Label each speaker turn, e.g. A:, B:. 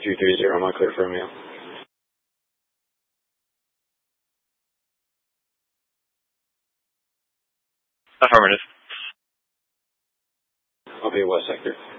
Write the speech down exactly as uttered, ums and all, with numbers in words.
A: two three zero, am I clear for Romeo?
B: Affirmative.
A: I'll be West Sector.